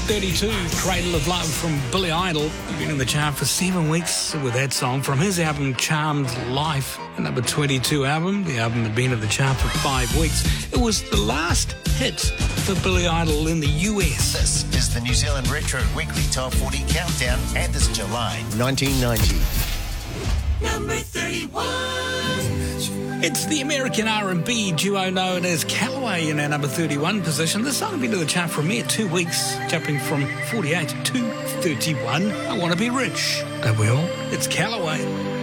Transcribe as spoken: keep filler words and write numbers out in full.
thirty-two, Cradle of Love from Billy Idol. Been in the chart for seven weeks with that song from his album Charmed Life, a number twenty-two album. The album had been in the chart for five weeks. It was the last hit for Billy Idol in the U S. This is the New Zealand Retro Weekly Top forty Countdown, and this July nineteen ninety. Number thirty-one. It's the American R and B duo known as Calloway in our number thirty-one position. This song had been to the chart for a mere two weeks, jumping from forty-eight to thirty-one. I Want to Be Rich. Don't we all? It's Calloway.